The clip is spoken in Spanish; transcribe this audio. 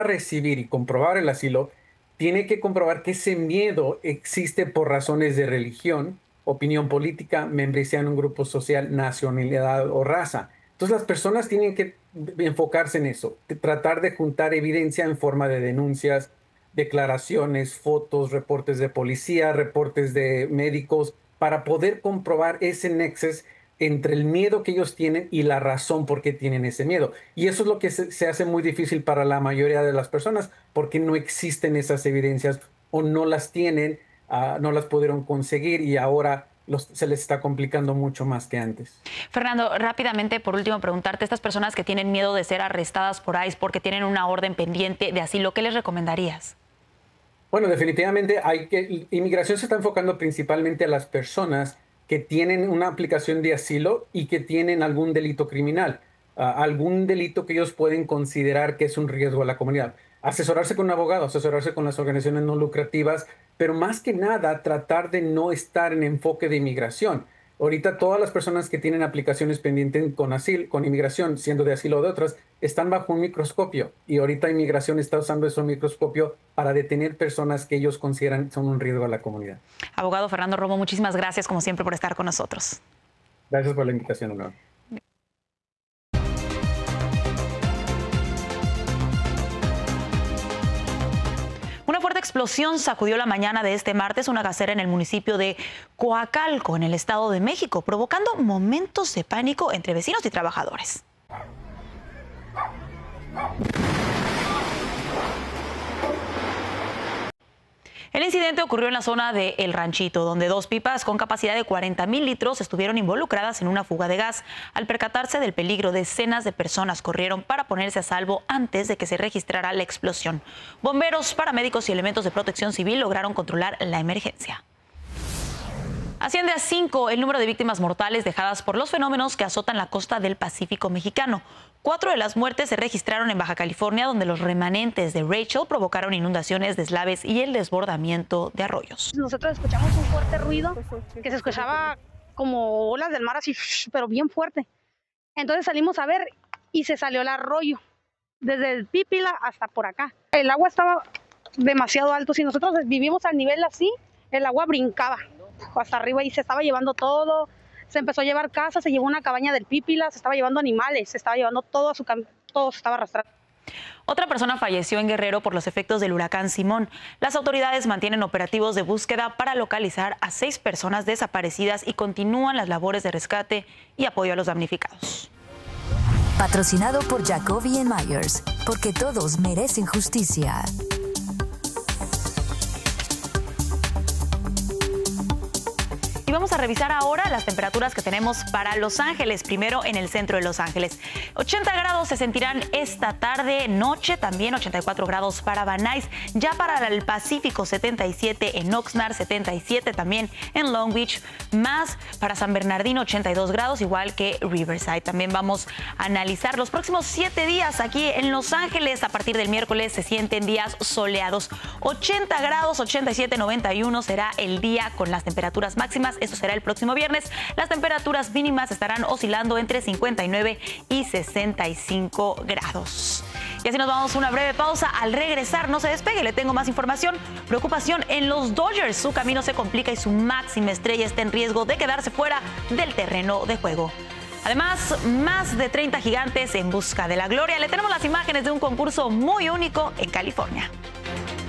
recibir y comprobar el asilo, tiene que comprobar que ese miedo existe por razones de religión, opinión política, membresía en un grupo social, nacionalidad o raza. Entonces las personas tienen que enfocarse en eso, tratar de juntar evidencia en forma de denuncias, declaraciones, fotos, reportes de policía, reportes de médicos, para poder comprobar ese nexus entre el miedo que ellos tienen y la razón por qué tienen ese miedo. Y eso es lo que se hace muy difícil para la mayoría de las personas, porque no existen esas evidencias o no las tienen, no las pudieron conseguir y ahora se les está complicando mucho más que antes. Fernando, rápidamente, por último, preguntarte, estas personas que tienen miedo de ser arrestadas por ICE porque tienen una orden pendiente de asilo, ¿qué les recomendarías? Bueno, definitivamente inmigración se está enfocando principalmente a las personas que tienen una aplicación de asilo y que tienen algún delito criminal, algún delito que ellos pueden considerar que es un riesgo a la comunidad. Asesorarse con un abogado, asesorarse con las organizaciones no lucrativas, pero más que nada tratar de no estar en enfoque de inmigración. Ahorita todas las personas que tienen aplicaciones pendientes con asilo, con inmigración, siendo de asilo o de otras, están bajo un microscopio. Y ahorita inmigración está usando ese microscopio para detener personas que ellos consideran son un riesgo a la comunidad. Abogado Fernando Romo, muchísimas gracias como siempre por estar con nosotros. Gracias por la invitación, Honor. Una fuerte explosión sacudió la mañana de este martes una gasera en el municipio de Coacalco, en el Estado de México, provocando momentos de pánico entre vecinos y trabajadores. El incidente ocurrió en la zona de El Ranchito, donde dos pipas con capacidad de 40,000 litros estuvieron involucradas en una fuga de gas. Al percatarse del peligro, decenas de personas corrieron para ponerse a salvo antes de que se registrara la explosión. Bomberos, paramédicos y elementos de protección civil lograron controlar la emergencia. Asciende a 5 el número de víctimas mortales dejadas por los fenómenos que azotan la costa del Pacífico mexicano. 4 de las muertes se registraron en Baja California, donde los remanentes de Rachel provocaron inundaciones, deslaves y el desbordamiento de arroyos. Nosotros escuchamos un fuerte ruido que se escuchaba como olas del mar así, pero bien fuerte. Entonces salimos a ver y se salió el arroyo, desde el Pípila hasta por acá. El agua estaba demasiado alto. Si nosotros vivimos al nivel así, el agua brincaba hasta arriba y se estaba llevando todo. Se empezó a llevar casas, se llevó una cabaña del Pípila, se estaba llevando animales, se estaba llevando todo todo se estaba arrastrando. Otra persona falleció en Guerrero por los efectos del huracán Simón. Las autoridades mantienen operativos de búsqueda para localizar a 6 personas desaparecidas y continúan las labores de rescate y apoyo a los damnificados. Patrocinado por Jacoby & Myers, porque todos merecen justicia. Y vamos a revisar ahora las temperaturas que tenemos para Los Ángeles, primero en el centro de Los Ángeles. 80 grados se sentirán esta tarde, noche, también 84 grados para Van Nuys, ya para el Pacífico 77 en Oxnard, 77 también en Long Beach, más para San Bernardino 82 grados, igual que Riverside. También vamos a analizar los próximos 7 días aquí en Los Ángeles. A partir del miércoles se sienten días soleados, 80 grados, 87, 91 será el día con las temperaturas máximas. Esto será el próximo viernes. Las temperaturas mínimas estarán oscilando entre 59 y 65 grados. Y así nos vamos a una breve pausa. Al regresar, no se despegue, le tengo más información. Preocupación en los Dodgers. Su camino se complica y su máxima estrella está en riesgo de quedarse fuera del terreno de juego. Además, más de 30 gigantes en busca de la gloria. Le tenemos las imágenes de un concurso muy único en California.